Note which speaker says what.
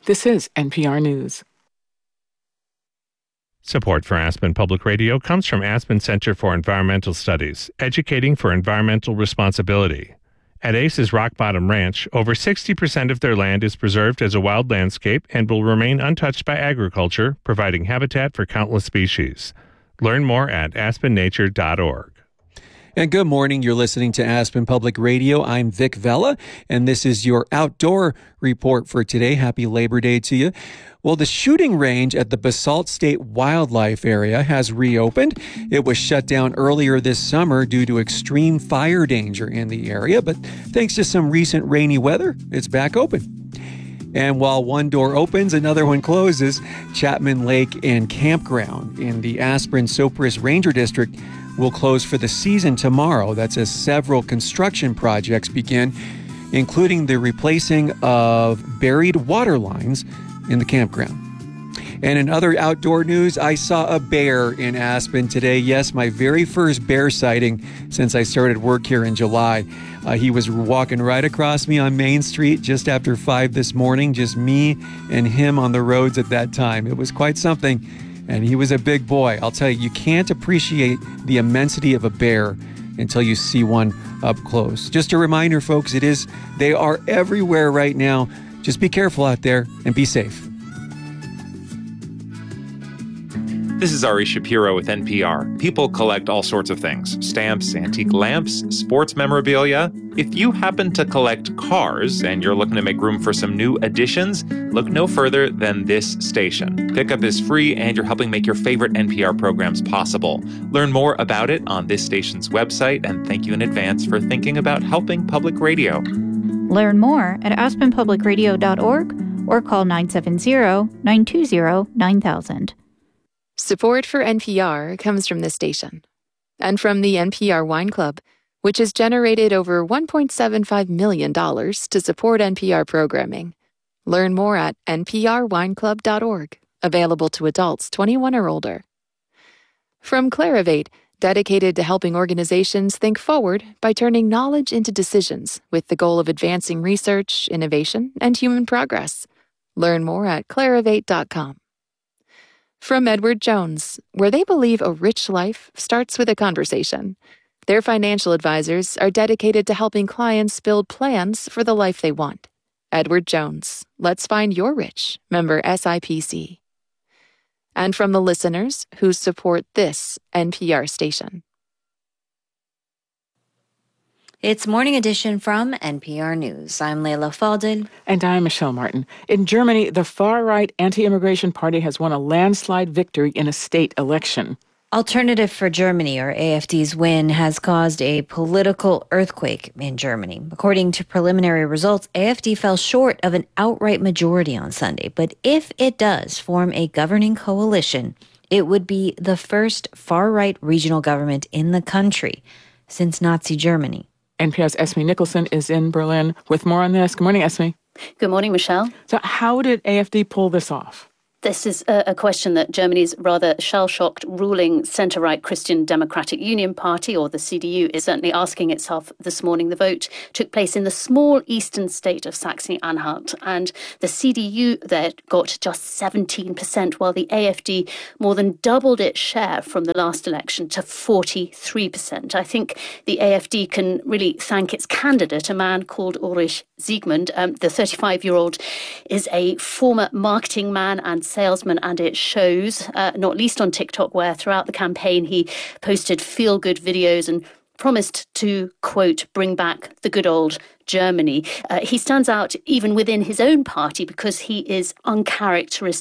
Speaker 1: This is NPR News.
Speaker 2: Support for Aspen Public Radio comes from Aspen Center for Environmental Studies, educating for environmental responsibility. At Ace's Rock Bottom Ranch, over 60% of their land is preserved as a wild landscape and will remain untouched by agriculture, providing habitat for countless species. Learn more at aspennature.org.
Speaker 3: And good morning. You're listening to Aspen Public Radio. I'm Vic Vella, and this is your outdoor report for today. Happy Labor Day to you. Well, the shooting range at the Basalt State Wildlife Area has reopened. It was shut down earlier this summer due to extreme fire danger in the area, but thanks to some recent rainy weather, it's back open. And while one door opens, another one closes. Chapman Lake and Campground in the Aspen-Sopris Ranger District will close for the season tomorrow. That's as several construction projects begin, including the replacing of buried water lines in the campground. And in other outdoor news, I saw a bear in Aspen today. Yes, my very first bear sighting since I started work here in July. He was walking right across me on Main Street just after 5 this morning, just me and him on the roads at that time. It was quite something, and he was a big boy. I'll tell you, you can't appreciate the immensity of a bear until you see one up close. Just a reminder, folks, they are everywhere right now. Just be careful out there and be safe.
Speaker 4: This is Ari Shapiro with NPR. People collect all sorts of things: stamps, antique lamps, sports memorabilia. If you happen to collect cars and you're looking to make room for some new additions, look no further than this station. Pickup is free and you're helping make your favorite NPR programs possible. Learn more about it on this station's website, and thank you in advance for thinking about helping public radio.
Speaker 5: Learn more at aspenpublicradio.org or call 970-920-9000.
Speaker 6: Support for NPR comes from this station and from the NPR Wine Club, which has generated over $1.75 million to support NPR programming. Learn more at nprwineclub.org, available to adults 21 or older. From Clarivate, dedicated to helping organizations think forward by turning knowledge into decisions with the goal of advancing research, innovation, and human progress. Learn more at clarivate.com. From Edward Jones, where they believe a rich life starts with a conversation. Their financial advisors are dedicated to helping clients build plans for the life they want. Edward Jones, let's find your rich, member SIPC. And from the listeners who support this NPR station.
Speaker 7: It's Morning Edition from NPR News. I'm Leila Fadel.
Speaker 1: And I'm Michelle Martin. In Germany, the far-right anti-immigration party has won a landslide victory in a state election.
Speaker 7: Alternative for Germany, or AfD's win, has caused a political earthquake in Germany. According to preliminary results, AfD fell short of an outright majority on Sunday. But if it does form a governing coalition, it would be the first far-right regional government in the country since Nazi Germany.
Speaker 1: NPR's Esme Nicholson is in Berlin with more on this. Good morning, Esme.
Speaker 8: Good morning, Michelle.
Speaker 1: So how did AfD pull this off?
Speaker 8: This is a question that Germany's rather shell-shocked ruling centre-right Christian Democratic Union Party, or the CDU, is certainly asking itself this morning. The vote took place in the small eastern state of Saxony-Anhalt, and the CDU there got just 17%, while the AfD more than doubled its share from the last election to 43%. I think the AfD can really thank its candidate, a man called Ulrich Siegmund. The 35-year-old is a former marketing man and salesman, and it shows, not least on TikTok, where throughout the campaign he posted feel-good videos and promised to, quote, bring back the good old Germany. He stands out even within his own party because he is